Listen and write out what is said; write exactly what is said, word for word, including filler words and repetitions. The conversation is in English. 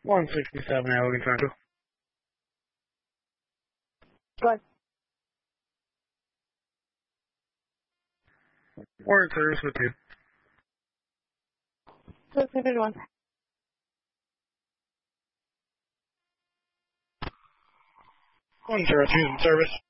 one sixty-seven, Allegan Central. Go ahead. We're in service with you. Two fifty-one. one zero two in service.